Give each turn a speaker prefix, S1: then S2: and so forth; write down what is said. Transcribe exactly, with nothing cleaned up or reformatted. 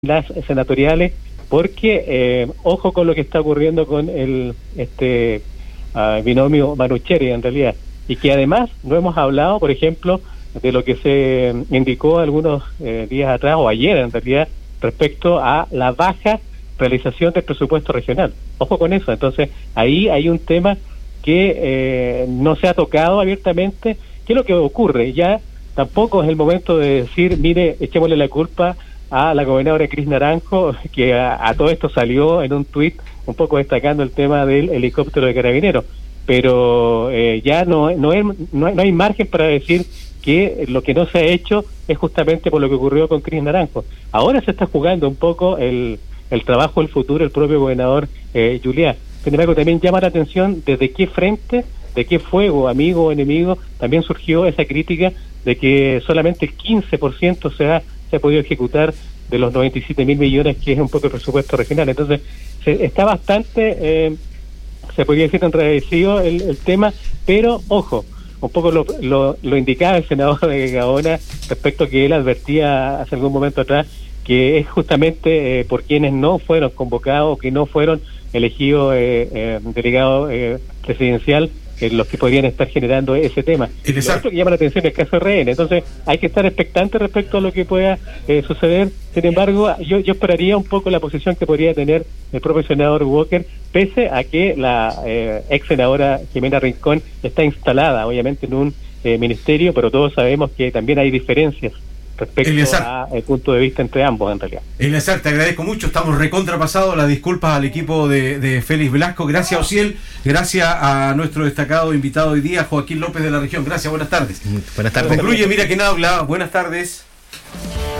S1: las senatoriales, porque eh, ojo con lo que está ocurriendo con el este uh, binomio Manucheri en realidad, y que además no hemos hablado, por ejemplo, de lo que se indicó algunos eh, días atrás o ayer en realidad respecto a la baja realización del presupuesto regional. Ojo con eso. Entonces ahí hay un tema que eh, no se ha tocado abiertamente. ¿Qué es lo que ocurre? Ya tampoco es el momento de decir, mire, echémosle la culpa a la gobernadora Cris Naranjo, que a, a todo esto salió en un tuit un poco destacando el tema del helicóptero de Carabineros, pero eh, ya no, no, es, no, hay, no hay margen para decir que lo que no se ha hecho es justamente por lo que ocurrió con Cris Naranjo. Ahora se está jugando un poco el, el trabajo del futuro el propio gobernador eh, Juliá. Sin embargo, también llama la atención desde qué frente, de qué fuego, amigo o enemigo, también surgió esa crítica de que solamente el quince por ciento se ha se ha podido ejecutar de los noventa y siete mil millones que es un poco el presupuesto regional. Entonces se, está bastante eh, se podría decir enrarecido el, el tema, pero ojo, un poco lo, lo, lo indicaba el senador de Gaona respecto a que él advertía hace algún momento atrás que es justamente eh, por quienes no fueron convocados, que no fueron elegidos eh, eh, delegado eh, presidencial, eh, los que podrían estar generando ese tema. Lo otro que llama la atención es el caso R N. Entonces hay que estar expectante respecto a lo que pueda eh, suceder. Sin embargo, yo, yo esperaría un poco la posición que podría tener el propio senador Walker, pese a que la eh, ex senadora Jimena Rincón está instalada obviamente en un eh, ministerio, pero todos sabemos que también hay diferencias respecto al punto de vista entre ambos en realidad.
S2: Eleazar, te agradezco mucho, estamos recontrapasados, las disculpas al equipo de, de Félix Velasco, gracias a Ociel, gracias a nuestro destacado invitado hoy día, Joaquín López de la región, gracias, buenas tardes.
S3: Buenas tardes.
S2: Concluye, mira quién habla, buenas tardes.